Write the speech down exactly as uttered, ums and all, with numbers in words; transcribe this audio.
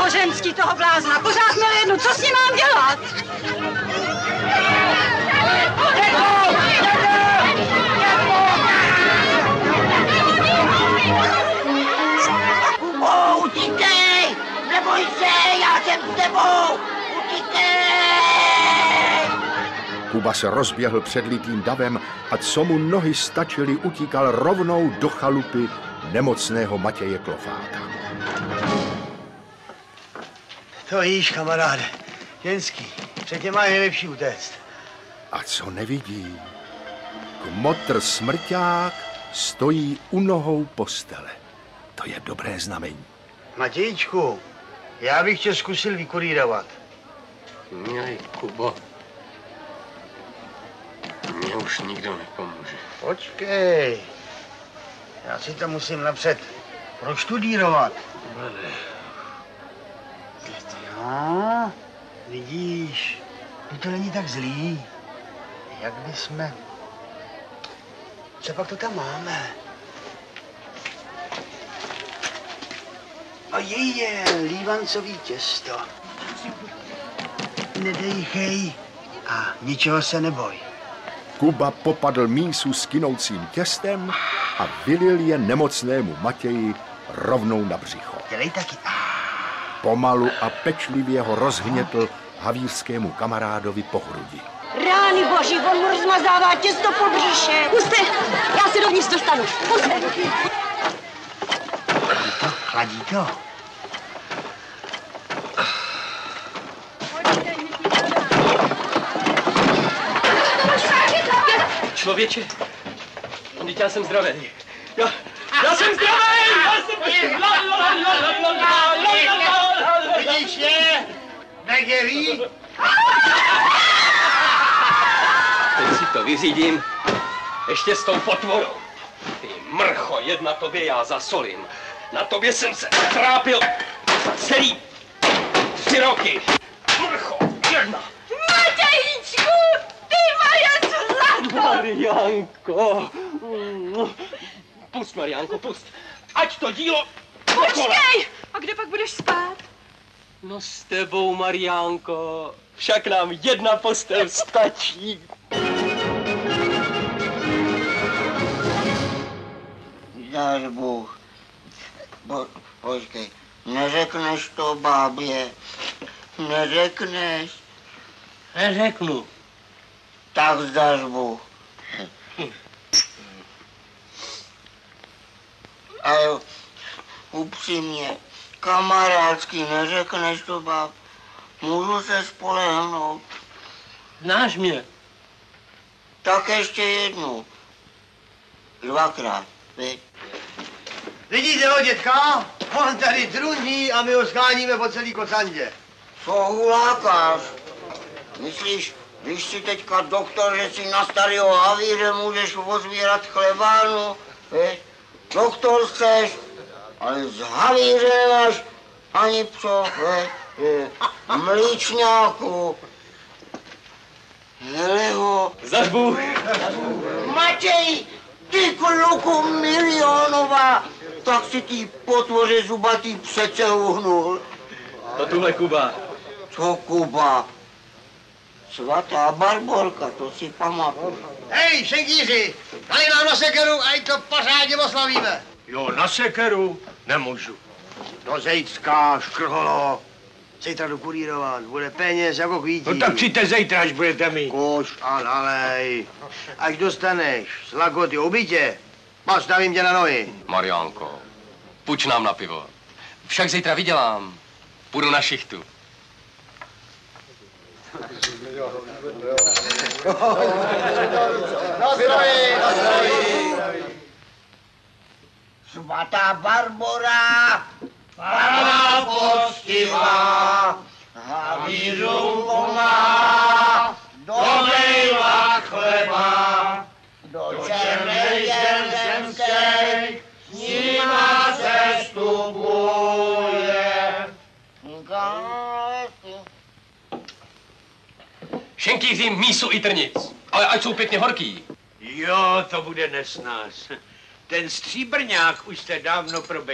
Boženský toho blázna, pořád měl jednu, co s ním mám dělat? Kubo, utíkej! Neboj se, já jsem s tebou! Utíkej! Kuba se rozběhl před litým davem a co mu nohy stačily, utíkal rovnou do chalupy nemocného Matěje Klofáta. To jíš, kamaráde. Jenský, před těma je nejlepší utéct. A co nevidí? Kmotr smrťák stojí u nohou postele. To je dobré znamení. Matějčku, já bych tě zkusil vykurírovat. Milý Kubo, mně už nikdo nepomůže. Počkej, já si to musím napřed proštudírovat. No, vidíš, to není tak zlý. Jak bychom... Co pak to tam máme? A jej je lívancový těsto. Nedejchej a ničeho se neboj. Kuba popadl mísu s kynoucím těstem a vylil je nemocnému Matěji rovnou na břicho. Dělej taky. Pomalu a pečlivě ho rozhnětl havířskému kamarádovi po hrudi. Rány boží, on mu rozmazává těsto po břiše. Puste, já se dovnitř dostanu. Puste. Chladí to? Člověče, teď já jsem zdravý. Já, já jsem zdravý! Já jsem... Vidíš je? Nedělí? Teď si to vyřídím. Ještě s tou potvorou. Ty mrcho, jedna tobě já zasolím. Na tobě jsem se trápil celý tři roky. Mrcho, jedna. Matějíčku, ty moje zlato! Mariánko. Pust, Mariánko, pust. Ať to dílo... Počkej! A kde pak budeš spát? No s tebou, Mariánko. Však nám jedna postel stačí. Dáš Bůh. Po, počkej, neřekneš to bábě? Neřekneš? Neřeknu. Tak zdáš Bůh. Ale upřímně, kamarádsky, neřekneš to báb? Můžu se spolehnout? Znáš mě? Tak ještě jednou. Dvakrát, viď? Vidíte ho, dětka? On tady druní a my ho scháníme po celý kocandě. Co hulákáš? Myslíš, když si teďka doktor, že si na starého havíře můžeš pozbírat chlebánu? Viď? Doktor chceš, ale z havíře nemáš ani pso, viď? Mlíčňáku. Hele ho. Zaž Bůh. Matěj, ty kluku milionová, tak si ty potvoře zubatý přece uhnul. To tuhle Kuba. Co Kuba? Svatá Barborka, to si pamatuju. Hej, šenkýři, dali nám na sekeru a i to pořádně oslavíme. Jo, na sekeru nemůžu. Do Zejcka, škrholo. Zítra jdu kurírovat, bude peněz jako kvítí. No tak přijďte zítra, až budete mít. Koš a nalej. Až dostaneš z lagoty obytě, postavím tě na nohy. Mariánko, půjč nám na pivo. Však zítra vydělám. Půjdu na šichtu. Na zdraví, na zdraví. Svatá Barbora, Pana poctivá, havířům pomáhá, dobejvá chleba, do černej zemskej, s nima sestupuje. Šenkýřím mísu i trnic, ale ať jsou pěkně horký. Jo, to bude nesnás. Ten stříbrňák už jste dávno proběhl.